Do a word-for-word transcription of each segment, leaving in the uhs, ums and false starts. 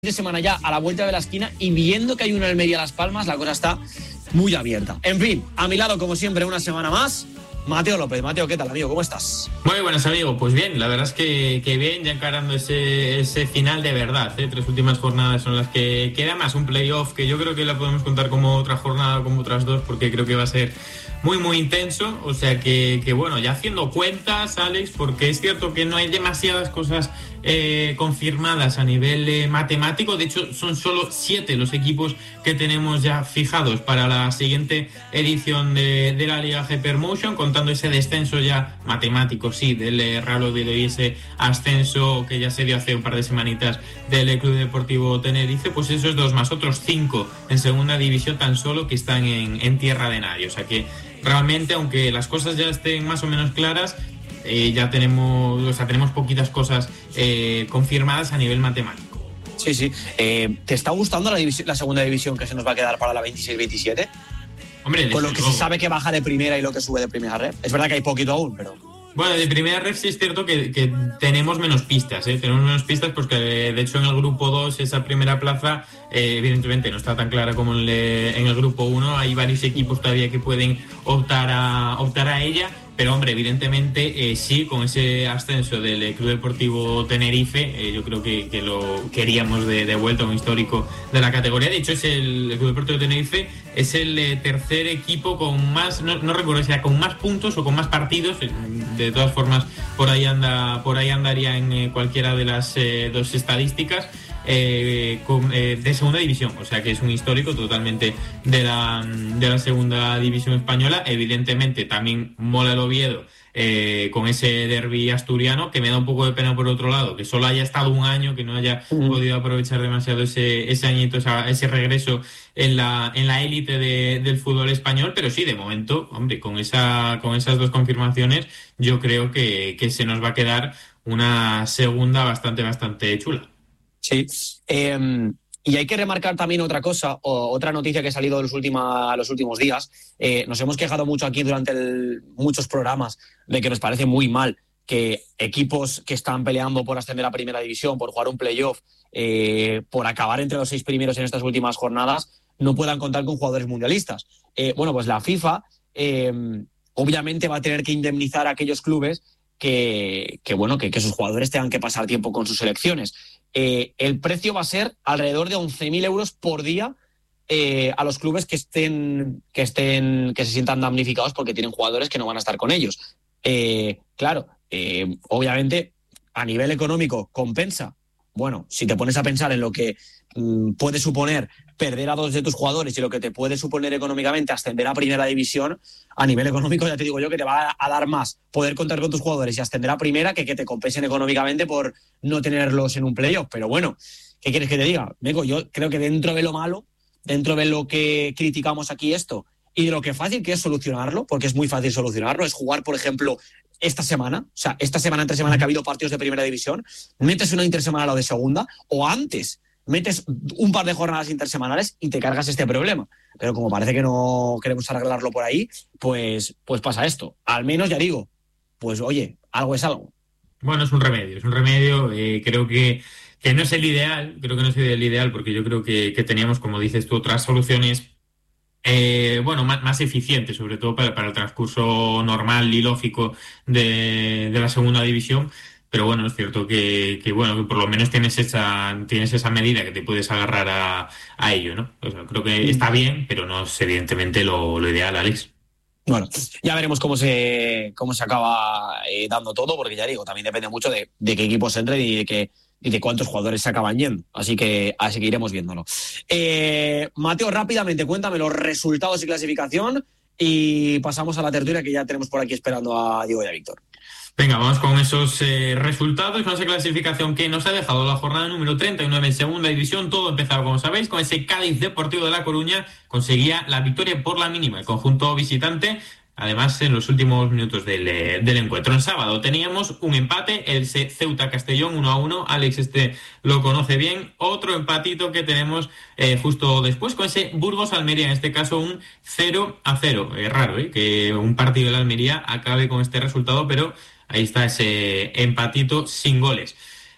de semana ya a la vuelta de la esquina y viendo que hay una Almería Las Palmas, la cosa está muy abierta. En fin, a mi lado, como siempre, una semana más, Mateo López. Mateo, ¿qué tal, amigo? ¿Cómo estás? Muy buenas, amigo. Pues bien, la verdad es que, que bien, ya encarando ese, ese final de verdad, ¿eh? Tres últimas jornadas son las que queda, más un playoff que yo creo que la podemos contar como otra jornada, como otras dos, porque creo que va a ser muy, muy intenso. O sea que, que bueno, ya haciendo cuentas, Alex, porque es cierto que no hay demasiadas cosas eh, confirmadas a nivel eh, matemático. De hecho, son solo siete los equipos que tenemos ya fijados para la siguiente edición de, de la Liga Hypermotion, contando ese descenso ya matemático, sí, del eh, Real Oviedo y ese ascenso que ya se dio hace un par de semanitas del eh, Club Deportivo Tenerife. Pues esos dos más otros cinco en segunda división tan solo que están en, en tierra de nadie. O sea que realmente, aunque las cosas ya estén más o menos claras, eh, ya tenemos, o sea, tenemos poquitas cosas eh, confirmadas a nivel matemático. Sí, sí. Eh, ¿Te está gustando la, división, la segunda división que se nos va a quedar para la veintiséis veintisiete? Hombre, con lo que luego se sabe que baja de primera y lo que sube de primera red. Es verdad que hay poquito aún, pero... Bueno, de primera red sí es cierto que, que tenemos menos pistas, ¿eh? Tenemos menos pistas porque, de hecho, en el grupo dos, esa primera plaza, eh, evidentemente no está tan clara como en, le, en el grupo uno. Hay varios equipos todavía que pueden optar a, optar a ella. Pero, hombre, evidentemente, eh, sí, con ese ascenso del eh, Club Deportivo Tenerife, eh, yo creo que, que lo queríamos de, de vuelta, un histórico de la categoría. De hecho, es el, el Club Deportivo Tenerife es el eh, tercer equipo con más, no, no recuerdo si era con más puntos o con más partidos. De todas formas, por ahí anda, por ahí andaría en eh, cualquiera de las eh, dos estadísticas. Eh, con, eh, de segunda división, o sea que es un histórico totalmente de la, de la segunda división española. Evidentemente también mola el Oviedo eh, con ese derbi asturiano, que me da un poco de pena por otro lado, que solo haya estado un año, que no haya uh-huh. podido aprovechar demasiado ese, ese añito, esa, ese regreso en la en la élite de, del fútbol español. Pero sí, de momento, hombre, con esa con esas dos confirmaciones, yo creo que, que se nos va a quedar una segunda bastante, bastante chula. Sí, eh, y hay que remarcar también otra cosa, o, otra noticia que ha salido los, última, los últimos días. Eh, nos hemos quejado mucho aquí durante el, muchos programas de que nos parece muy mal que equipos que están peleando por ascender a primera división, por jugar un playoff, eh, por acabar entre los seis primeros en estas últimas jornadas, no puedan contar con jugadores mundialistas. Eh, bueno, pues la FIFA eh, obviamente va a tener que indemnizar a aquellos clubes que, que bueno, que, que sus jugadores tengan que pasar tiempo con sus selecciones. Eh, el precio va a ser alrededor de once mil euros por día eh, a los clubes que estén, que estén, que se sientan damnificados porque tienen jugadores que no van a estar con ellos. Eh, claro, eh, obviamente a nivel económico compensa. Bueno, si te pones a pensar en lo que mmm, puede suponer perder a dos de tus jugadores y lo que te puede suponer económicamente ascender a primera división, a nivel económico ya te digo yo que te va a dar más poder contar con tus jugadores y ascender a primera que que te compensen económicamente por no tenerlos en un playoff. Pero bueno, ¿qué quieres que te diga? Vengo, yo creo que dentro de lo malo, dentro de lo que criticamos aquí esto y de lo que fácil que es solucionarlo, porque es muy fácil solucionarlo, es jugar, por ejemplo, esta semana, o sea, esta semana, entre semana que ha habido partidos de primera división, metes una intersemanal o de segunda, o antes metes un par de jornadas intersemanales y te cargas este problema. Pero como parece que no queremos arreglarlo por ahí, pues, pues pasa esto. Al menos, ya digo, pues oye, algo es algo. Bueno, es un remedio, es un remedio. Eh, creo que, que no es el ideal, creo que no es el ideal, porque yo creo que, que teníamos, como dices tú, otras soluciones Eh, bueno, más, más eficiente, sobre todo para, para el transcurso normal y lógico de, de la segunda división. Pero bueno, es cierto que, que bueno, que por lo menos tienes esa, tienes esa medida que te puedes agarrar a, a ello, ¿no? O sea, creo que está bien, pero no es evidentemente lo, lo ideal, Alex. Bueno, ya veremos cómo se, cómo se acaba eh, dando todo, porque ya digo, también depende mucho de, de qué equipos entren y de qué y de cuántos jugadores se acaban yendo. Así que, así que iremos viéndolo. Eh, Mateo, rápidamente, cuéntame los resultados y clasificación y pasamos a la tertulia que ya tenemos por aquí esperando a Diego y a Víctor. Venga, vamos con esos eh, resultados, con esa clasificación que nos ha dejado la jornada número treinta y nueve en segunda división. Todo empezaba, como sabéis, con ese Cádiz Deportivo de La Coruña. Conseguía la victoria por la mínima el conjunto visitante. Además, en los últimos minutos del, del encuentro. En sábado teníamos un empate, el Ceuta-Castellón uno a uno. Alex este lo conoce bien. Otro empatito que tenemos eh, justo después con ese Burgos-Almería, en este caso un cero a cero. Es raro ¿eh? que un partido de la Almería acabe con este resultado, pero ahí está ese empatito sin goles.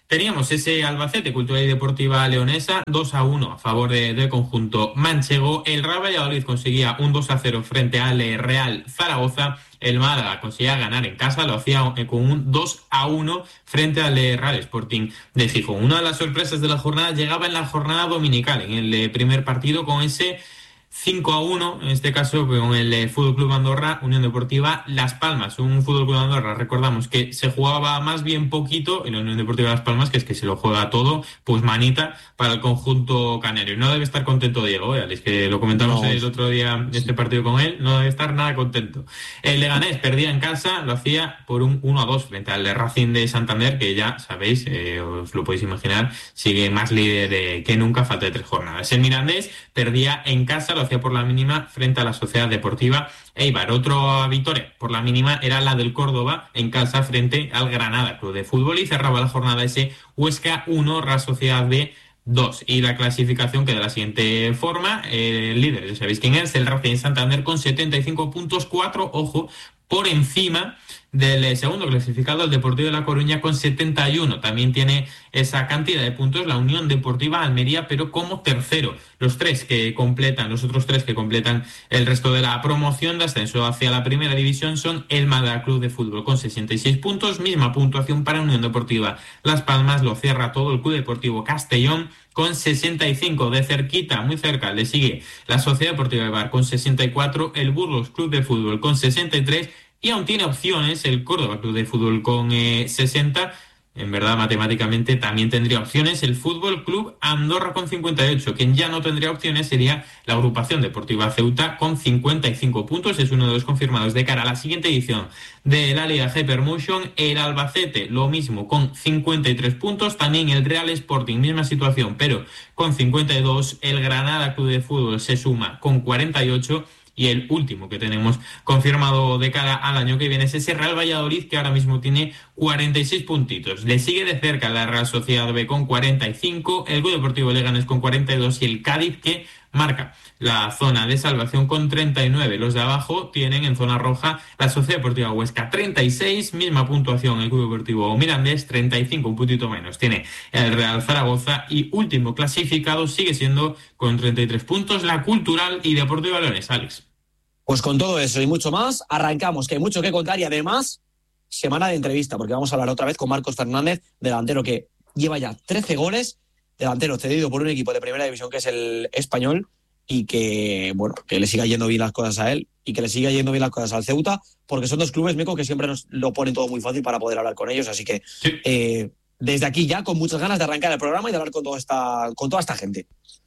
Teníamos ese Albacete, Cultural y Deportiva Leonesa, dos a uno a favor de, del conjunto manchego. El Real Valladolid conseguía un dos a cero frente al Real Zaragoza. El Málaga conseguía ganar en casa, lo hacía con un dos a uno frente al Real Sporting de Gijón. Una de las sorpresas de la jornada llegaba en la jornada dominical, en el primer partido, con ese cinco a uno, en este caso con el eh, Fútbol Club Andorra, Unión Deportiva Las Palmas. Un Fútbol Club Andorra, recordamos que se jugaba más bien poquito, y la Unión Deportiva Las Palmas, que es que se lo juega todo, pues manita para el conjunto canario. No debe estar contento Diego, ¿eh? Es que lo comentamos no. el otro día este partido con él, no debe estar nada contento. El Leganés perdía en casa, lo hacía por un uno a dos frente al Racing de Santander, que ya sabéis, eh, os lo podéis imaginar, sigue más líder de, que nunca, falta de tres jornadas. El Mirandés perdía en casa, lo hacía por la mínima frente a la Sociedad Deportiva Eibar. Otra victoria por la mínima era la del Córdoba en casa frente al Granada Club de Fútbol, y cerraba la jornada ese Huesca uno, Real Sociedad B dos. Y la clasificación queda de la siguiente forma: el líder, ya sabéis quién es, el Racing Santander, con setenta y cinco puntos, cuatro, ojo, por encima del segundo clasificado, el Deportivo de La Coruña, con setenta y uno. También tiene esa cantidad de puntos la Unión Deportiva Almería, pero como tercero. Los tres que completan, los otros tres que completan el resto de la promoción de ascenso hacia la primera división son el Málaga Club de Fútbol con sesenta y seis puntos, misma puntuación para Unión Deportiva Las Palmas. Lo cierra todo el Club Deportivo Castellón con sesenta y cinco. De cerquita, muy cerca, le sigue la Sociedad Deportiva Eibar con sesenta y cuatro, el Burgos Club de Fútbol con sesenta y tres, y aún tiene opciones el Córdoba Club de Fútbol con eh, sesenta. En verdad, matemáticamente también tendría opciones el Fútbol Club Andorra con cincuenta y ocho. Quien ya no tendría opciones sería la Agrupación Deportiva Ceuta con cincuenta y cinco puntos. Es uno de los confirmados de cara a la siguiente edición de la Liga Hypermotion. El Albacete, lo mismo, con cincuenta y tres puntos. También el Real Sporting, misma situación, pero con cincuenta y dos. El Granada Club de Fútbol se suma con cuarenta y ocho. Y el último que tenemos confirmado de cara al año que viene es ese Real Valladolid, que ahora mismo tiene cuarenta y seis puntitos. Le sigue de cerca la Real Sociedad B con cuarenta y cinco, el Club Deportivo Leganés con cuarenta y dos y el Cádiz, que marca la zona de salvación con treinta y nueve. Los de abajo tienen en zona roja la Sociedad Deportiva Huesca treinta y seis, misma puntuación el Club Deportivo Mirandés treinta y cinco, un puntito menos tiene el Real Zaragoza, y último clasificado sigue siendo con treinta y tres puntos la Cultural y Deportiva Leonesa. Alex. Pues con todo eso y mucho más, arrancamos, que hay mucho que contar, y además semana de entrevista, porque vamos a hablar otra vez con Marcos Fernández, delantero que lleva ya trece goles, delantero cedido por un equipo de primera división que es el Español, y que, bueno, que le siga yendo bien las cosas a él y que le siga yendo bien las cosas al Ceuta, porque son dos clubes, Mico, que siempre nos lo ponen todo muy fácil para poder hablar con ellos, así que sí. eh, desde aquí ya con muchas ganas de arrancar el programa y de hablar con toda esta, con toda esta gente.